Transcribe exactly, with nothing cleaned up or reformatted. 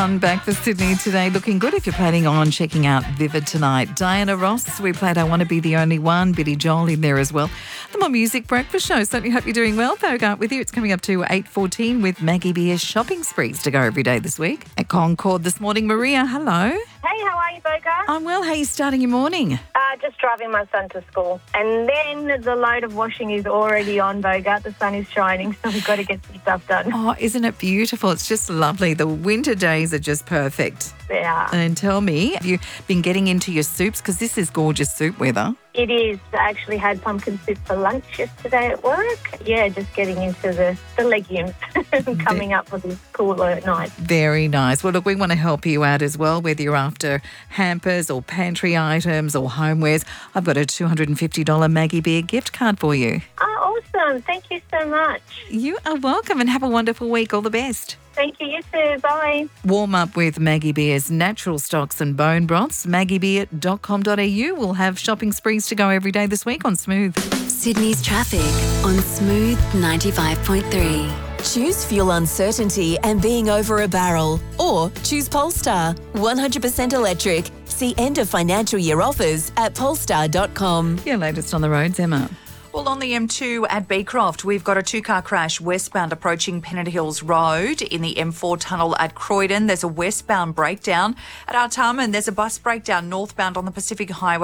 sun back for Sydney today. Looking good if you're planning on checking out Vivid tonight. Diana Ross, we played I Want to Be the Only One. Billy Joel in there as well. The More Music Breakfast Show. Certainly hope you're doing well. Bogart with you. It's coming up to eight fourteen with Maggie Beer's shopping sprees to go every day this week. At Concord this morning, Maria, hello. Hey, how are you, Bogart? I'm well. How are you starting your morning? Uh, just driving my son to school. And then the load of washing is already on, Bogart. The sun is shining, so we've got to get some stuff done. Oh, isn't it beautiful? It's just lovely. The winter days are just perfect. They are. And tell me, have you been getting into your soups? Because this is gorgeous soup weather. It is. I actually had pumpkin soup for lunch yesterday at work. Yeah, just getting into the, the legumes coming up for this cooler night. Very nice. Well, look, we want to help you out as well, whether you're after hampers or pantry items or homewares. I've got a two hundred fifty dollars Maggie Beer gift card for you. Oh, awesome. Thank you so much. You are welcome and have a wonderful week. All the best. Thank you. You too. Bye. Warm up with Maggie Beer's natural stocks and bone broths. maggie beer dot com dot a u will have shopping sprees to go every day this week on Smooth. Sydney's traffic on Smooth ninety-five point three. Choose fuel uncertainty and being over a barrel. Or choose Polestar, one hundred percent electric. See end of financial year offers at polestar dot com. Your latest on the roads, Emma. Well, on the M two at Beecroft, we've got a two-car crash westbound approaching Pennant Hills Road. In the M four tunnel at Croydon, there's a westbound breakdown. At Artarmon, there's a bus breakdown northbound on the Pacific Highway.